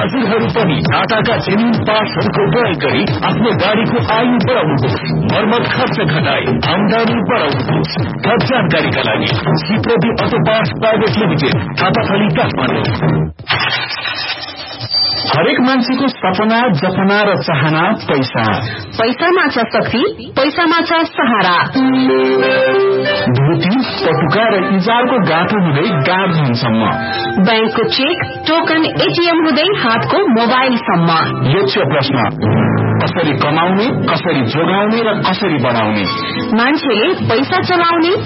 हजुरहरू पनि टाटाका जेन्युन पार्ट्सहरूको प्रयोग गरी आफ्नो गाडीको आयु बढाउनुहोस्, मर्मत खर्च घटाए, आमदानी बढाउनुहोस्। थप जानकारीका लागि सिप्रदी auto parts private limited, Thapathali, Kathmandu. हरेक मान्छेको सपना, जपना र चाहना पैसा। पैसामा छ शक्ति, पैसामा छ सहारा। धोती, पटुका र इजारको गाँठो हुँदै गार्डनसम्म, बैंकको चेक, टोकन, एटीएम हुँदै हातको मोबाइलसम्म। यक्ष प्रश्न, कसरी कमाउने, कसरी जोगाउने र कसरी बढाउने? मान्छेले पैसा चलाउने